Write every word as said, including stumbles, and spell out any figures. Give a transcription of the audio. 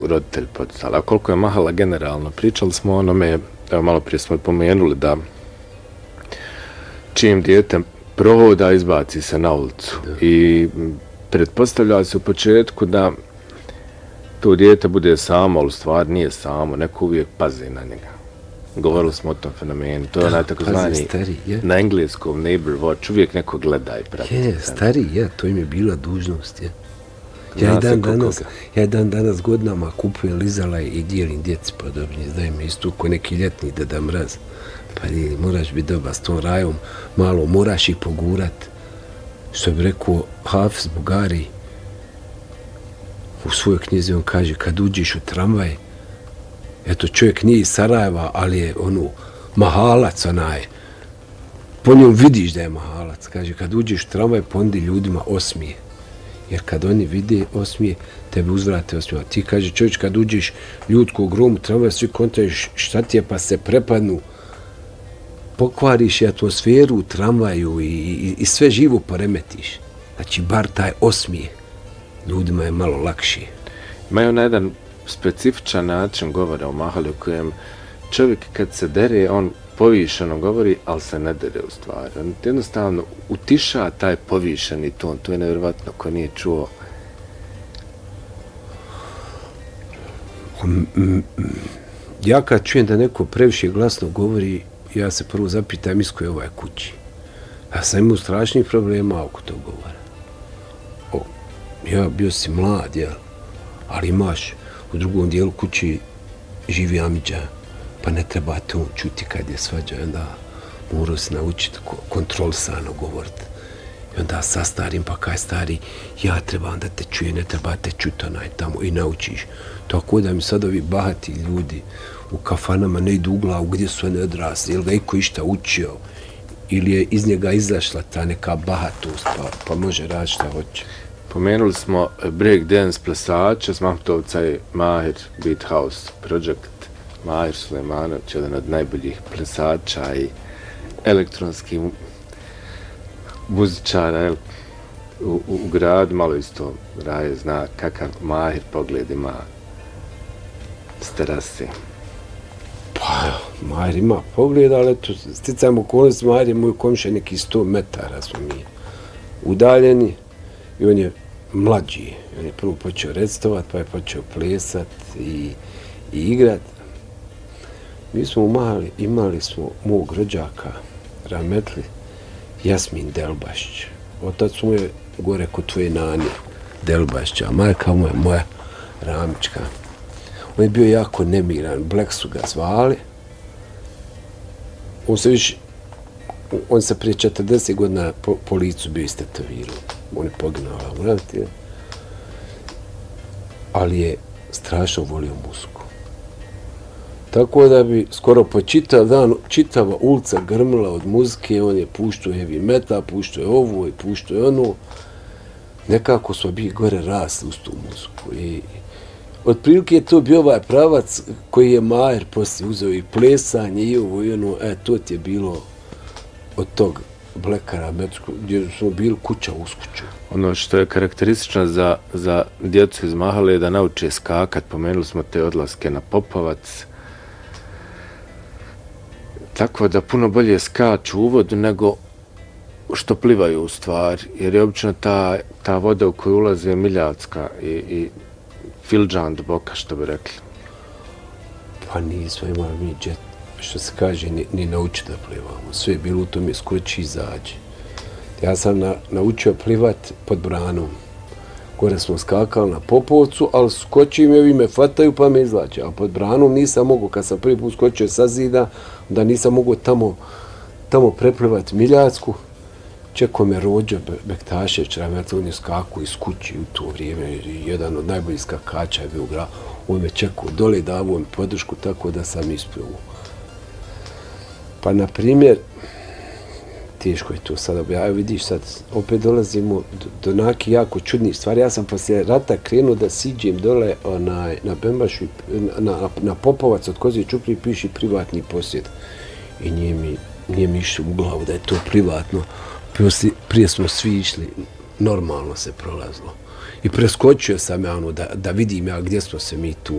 roditelj poticali. A koliko je mahala generalno, pričali smo o onome, evo malo prije smo pomenuli da čim dijete prohoda, izbaci se na ulicu. Da. I pretpostavlja se u početku da to dijete bude samo, ali u stvari nije samo, neko uvijek pazi na njega. Govorili smo o tom fenomenu, to je onaj tako zvani na engleskom neighbor watch, uvijek neko gleda i prati. Je, stari, ja, to im je bila dužnost, je. Ja i dan danas, ja dan danas godinama kupujem lizala i dijelim djeci podobnije, daj mi isto ko neki ljetni deda mraz. Pa dijeli, moraš biti dobar s tom rajom, malo moraš ih pogurat. Što bi rekao Hafiz Bugari, u svojoj knjizi on kaže, kad uđeš u tramvaj, eto čovjek nije iz Sarajeva, ali je ono, mahalac onaj, po njom vidiš da je mahalac, kaže, kad uđeš u tramvaj, pondi ljudima osmije. Jer kad oni vide osmije, tebe uzvrate osmije. Ti kaže, čovječ, kad uđeš ljudku u gromu tramvaja, svi kontaju šta ti je, pa se prepadnu, pokvariš i atmosferu u tramvaju i, i, i sve živo poremetiš. Znači, bar taj osmije ljudima je malo lakše. Imaju na jedan specifičan način govora o mahali u kojem čovjek kad se dere, on povišeno govori, ali se ne dere u stvari. On jednostavno utiša taj povišeni ton. To je nevjerovatno ko nije čuo. Ja kad čujem da neko previše glasno govori, ja se prvo zapitam iz koje ovaj kući. Ja sam imao strašnih problema oko tog govora. O, ja bio si mlad, jel? Ali imaš u drugom dijelu kući živi amidža, pa ne treba te on čuti kad je svađa. I onda morao se naučiti kontrolisano govoriti. I onda sa starim, pa kaj stari, ja trebam da te čuje, ne treba te čuti onaj tamo i naučiš. Tako da mi sad ovi bahati ljudi u kafanama ne idu u glavu gdje su oni odrasli, ili ga iko išta učio, ili je iz njega izašla ta neka bahatost, pa, pa može raditi šta hoće. Pomenuli smo breakdance plesača, s Mahmutovca i Mahir Beat House Project. Mahir Sulejmanović, jedan od najboljih plesača i elektronskih muzičara u, u, u gradu. Malo isto Raje zna kakav Mahir pogled ima s terase. Pa, Mahir ima pogled, ali eto, sticajem okolnosti, Mahir je moj komšija, neki sto metara smo mi udaljeni. I on je mlađi, on je prvo počeo recitovat, pa je počeo plesat i, i igrat. Mi smo umali, imali smo mog rođaka, Rahmetli, Jasmin Delbašć. Otac mu je gore kod tvoje nane, Delbašća, a majka mu je moja Ramička. On je bio jako nemiran, Black su ga zvali. On se više, on se prije četrdeset godina po, po licu bio istetovirao. On je poginao, vrati. Ali je strašno volio muziku. Tako da bi skoro po čitav dan, čitava ulica grmila od muzike, on je puštao heavy metal, puštao je ovo i puštao je ono. Nekako smo bi gore rasli uz tu muziku. I otprilike je to bio ovaj pravac koji je Mahir poslije uzeo i plesanje i ovo i ono, e, to ti je bilo od tog Blekara, Metsku, gdje smo bili kuća uz kuću. Ono što je karakteristično za, za djecu iz Mahale je da nauče skakat. Pomenuli smo te odlaske na Popovac. Tako da puno bolje skaču u vodu nego što plivaju u stvari. Jer je obično ta, ta voda u koju ulaze miljacka i, i filđan do boka, što bi rekli. Pa nismo imali mi džet, što se kaže, ni, ni nauči da plivamo. Sve je bilo u tome skoči i izađe. Ja sam na, naučio plivat pod branom. Gore smo skakali na Popovcu, ali skočim i ovi me fataju pa me izlače. A pod branom nisam mogao, kad sam prvi put skočio sa zida, da nisam mogao tamo, tamo preplivati Miljacku. Čekao me Rođo Bektašević, Rahmetli, on je skakao iz kući u to vrijeme. Jedan od najboljih skakača je bio u gradu. On me čekao dole i davao mi podršku tako da sam isplivao. Pa, na primjer, teško je to sad objavio, vidiš sad, opet dolazimo do, do naki jako čudnih stvari. Ja sam poslije rata krenuo da siđem dole onaj, na Bembašu, na, na, na Popovac od Kozije Čuprije piši privatni posjed. I nije mi, nije mi išlo u glavu da je to privatno. Prije, prije smo svi išli, normalno se prolazilo. I preskočio sam ja ono da, da vidim ja gdje smo se mi tu